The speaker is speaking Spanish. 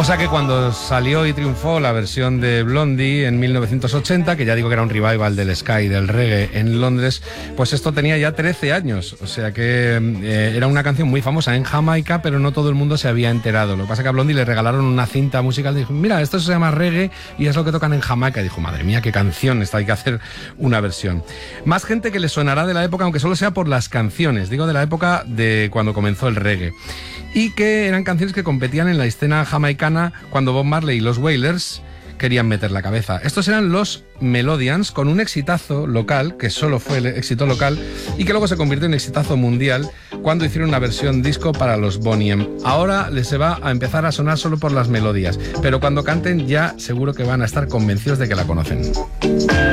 Cosa que cuando salió y triunfó la versión de Blondie en 1980, que ya digo que era un revival del ska y del reggae en Londres, pues esto tenía ya 13 años, o sea que era una canción muy famosa en Jamaica, pero no todo el mundo se había enterado. Lo que pasa es que a Blondie le regalaron una cinta musical y dijo, mira, esto se llama reggae y es lo que tocan en Jamaica. Y dijo, madre mía, qué canción, esta hay que hacer una versión. Más gente que le sonará de la época, aunque solo sea por las canciones, digo de la época de cuando comenzó el reggae. Y que eran canciones que competían en la escena jamaicana cuando Bob Marley y los Wailers querían meter la cabeza. Estos eran los Melodians, con un exitazo local, que solo fue el éxito local, y que luego se convirtió en exitazo mundial cuando hicieron una versión disco para los Boney M. Ahora les se va a empezar a sonar solo por las melodías, pero cuando canten ya seguro que van a estar convencidos de que la conocen.